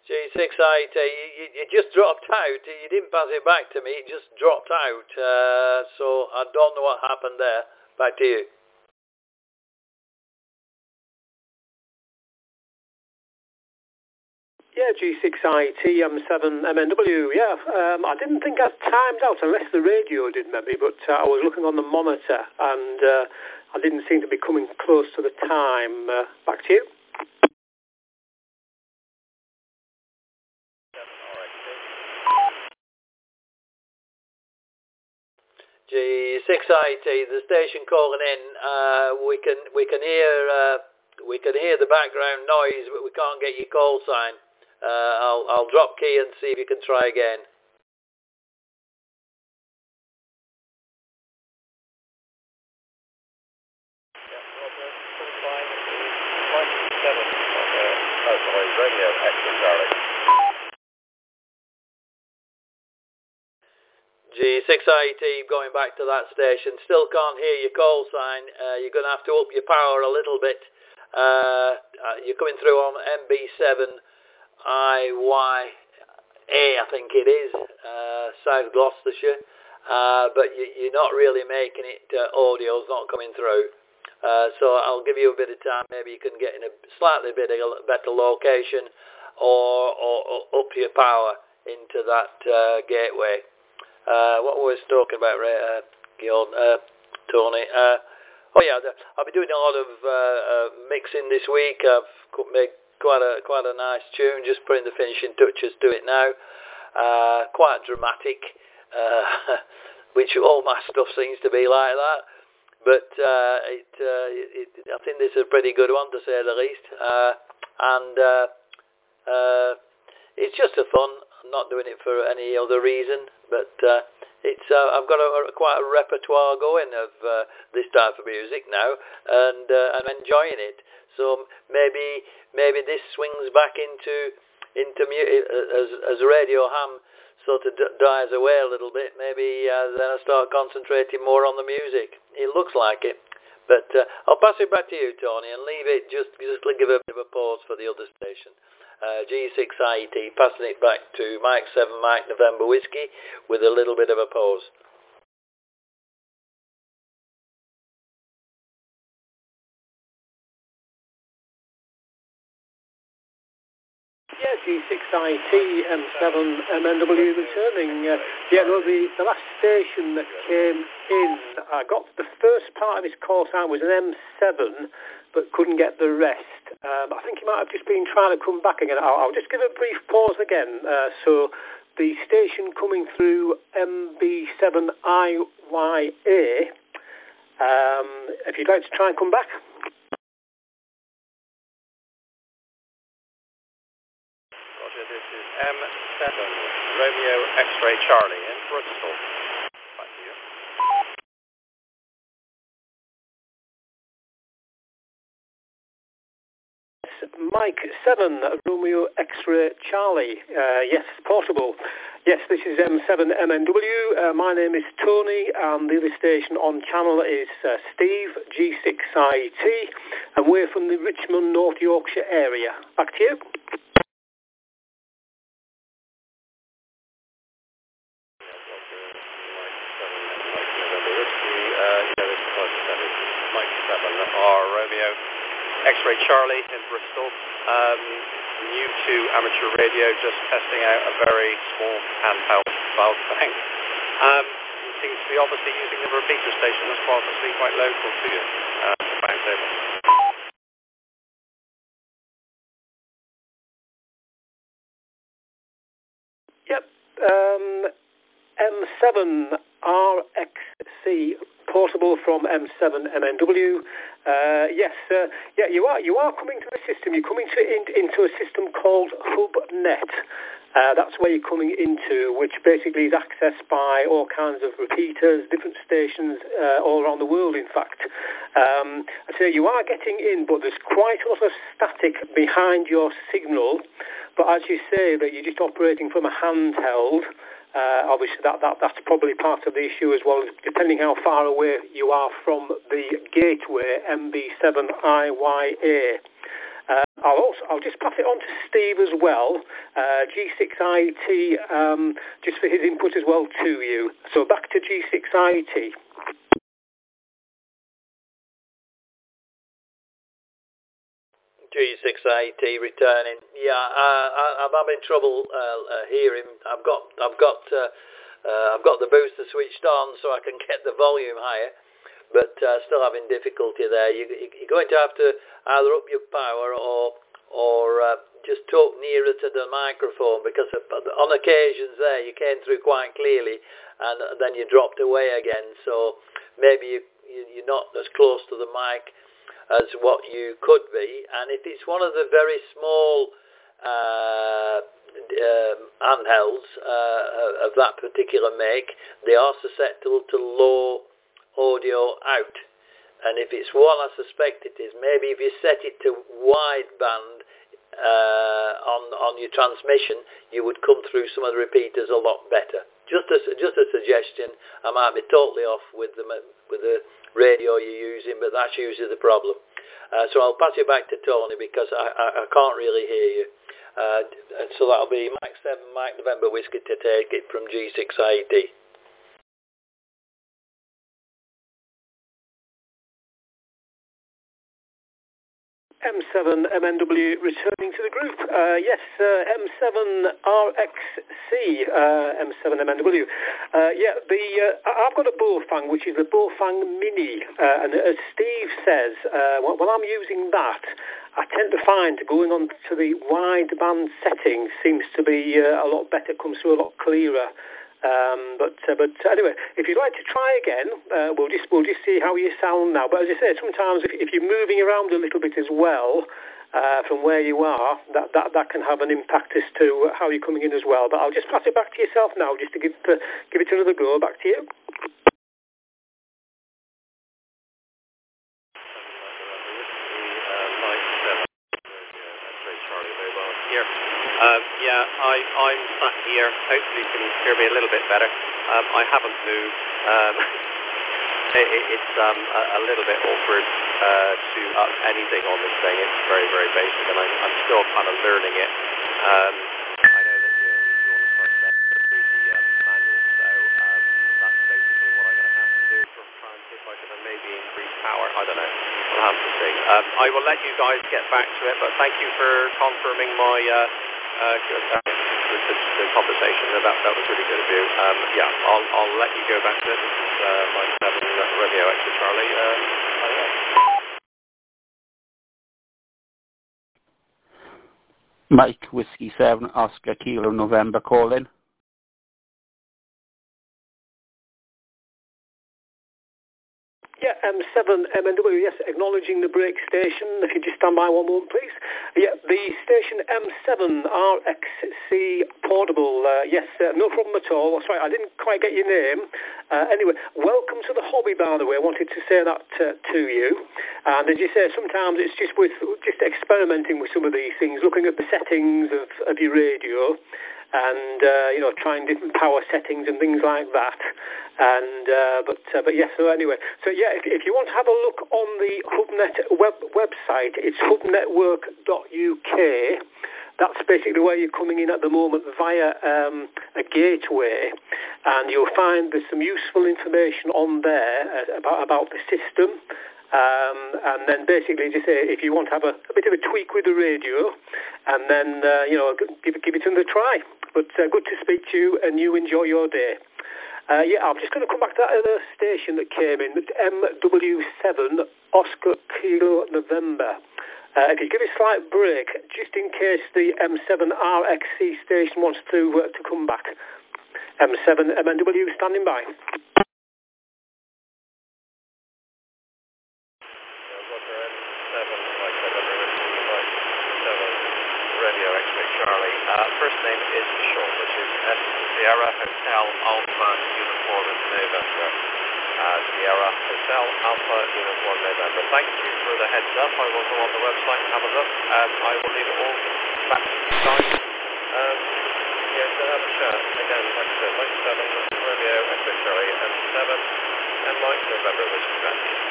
G6IT, you just dropped out. You didn't pass it back to me. It just dropped out. So I don't know what happened there. Back to you. Yeah, G6IT, M7MNW. Yeah, I didn't think I'd timed out unless the radio did maybe, but I was looking on the monitor and I didn't seem to be coming close to the time. Back to you. G6IT, the station calling in. We can hear the background noise, but we can't get your call sign. I'll drop key and see if you can try again. Radio Extra Charlie. G6IT, going back to that station, still can't hear your call sign. You're going to have to up your power a little bit. You're coming through on MB7IYA, I think it is, South Gloucestershire, but you're not really making it, audio's not coming through. So I'll give you a bit of time, maybe you can get in a slightly better location or up your power into that gateway. What were we talking about, Tony? Oh yeah, I've been doing a lot of mixing this week. I've made quite a nice tune, just putting the finishing touches to it now. Quite dramatic, which all my stuff seems to be like that. But I think this is a pretty good one, to say the least. It's just a fun. I'm not doing it for any other reason, but it's I've got quite a repertoire going of this type of music now, and I'm enjoying it. So maybe this swings back into as Radio Ham sort of dies away a little bit. Maybe then I start concentrating more on the music. It looks like it. But I'll pass it back to you, Tony, and leave it, just give a bit of a pause for the other station. G6IT, passing it back to Mike 7, Mike November Whiskey, with a little bit of a pause. Yeah, G6IT, M7MNW returning. The last station that came in, I got the first part of his call sign was an M7, but couldn't get the rest. I think he might have just been trying to come back again. I'll just give a brief pause again. So the station coming through MB7IYA, if you'd like to try and come back. Roger, this is M7, Romeo X-Ray Charlie in Bristol. Back to you. Mike 7, Romeo X-Ray Charlie. Yes, portable. Yes, this is M7MNW. My name is Tony, and the other station on channel is Steve, G6IT, and we're from the Richmond, North Yorkshire area. Back to you. X-Ray Charlie in Bristol, new to amateur radio, just testing out a very small handheld valve thing. You seem to be obviously using the repeater station as possibly quite local to you. Bounce over. Yep, M7RXC, portable from M7MNW. You are coming to the system. You're coming into a system called HubNet. That's where you're coming into, which basically is accessed by all kinds of repeaters, different stations all around the world, in fact. I say you are getting in, but there's quite a lot of static behind your signal. But as you say, that you're just operating from a handheld, obviously that's probably part of the issue as well, depending how far away you are from the gateway, MB7IYA. I'll just pass it on to Steve as well, G6IT, just for his input as well to you. So back to G6IT. G6IT returning. Yeah, I'm having trouble hearing. I've got the booster switched on so I can get the volume higher, but still having difficulty there. You're going to have to either up your power or just talk nearer to the microphone, because on occasions there you came through quite clearly and then you dropped away again. So maybe you're not as close to the mic as what you could be, and if it's one of the very small handhelds of that particular make, they are susceptible to low audio out. And if it's one, I suspect it is, maybe if you set it to wideband on your transmission, you would come through some of the repeaters a lot better. Just a suggestion. I might be totally off with the radio you're using, but that's usually the problem. So I'll pass you back to Tony, because I can't really hear you. So that'll be Mike 7, Mike November Whiskey to take it from G6IT. M7 MNW returning to the group. Yes, M7RXC, M7 MNW. I've got a Bofang, which is the Bofang Mini, and as Steve says, when I'm using that, I tend to find going on to the wideband setting seems to be a lot better, comes through a lot clearer. But anyway, if you'd like to try again, we'll just see how you sound now. But as I say, sometimes if you're moving around a little bit as well from where you are, that can have an impact as to how you're coming in as well. But I'll just pass it back to yourself now, just to give it another go. Back to you. I'm sat here. Hopefully you can hear me a little bit better. I haven't moved. It's a little bit awkward to up anything on this thing. It's very, very basic, and I'm still kind of learning it. I know that you want to start setting through the manual, so that's basically what I'm going to have to do. Try and see if I can maybe increase power. I don't know. We'll have to see. I will let you guys get back to it, but thank you for confirming my the conversation. That was really good of you. I'll let you go back to it. This is Mike 7 Romeo X-ray Charlie. Mike Whiskey 7 Oscar Kilo November calling. Yeah, M7 MNW, yes, acknowledging the break station. If you just stand by one moment, please. Yeah, the station M7 RXC Portable. Yes, no problem at all. Sorry, I didn't quite get your name. Anyway, welcome to the hobby, by the way. I wanted to say that to you. And as you say, sometimes it's just experimenting with some of these things, looking at the settings of your radio, and trying different power settings and things like that. And but yeah. So anyway, if you want to have a look on the HubNet website, it's hubnetwork.uk. That's basically where you're coming in at the moment via a gateway, and you'll find there's some useful information on there about the system. And then basically just say if you want to have a bit of a tweak with the radio, and then give it another try. But good to speak to you, and you enjoy your day. I'm just going to come back to that other station that came in, MW7 Oscar Kilo November. If you give it a slight break, just in case the M7 RXC station wants to come back. M7 MNW standing by. Radio X-ray Charlie. First name is Sean, which is Sierra Hotel Alpha Uniform November. Sierra Hotel Alpha Uniform November. Thank you for the heads up. I will go on the website and have a look. I will leave it all back to you guys. To have a chat. Again, like I said, Mike 7 Radio X-ray Charlie, and 7 and Mike November Whiskey Back.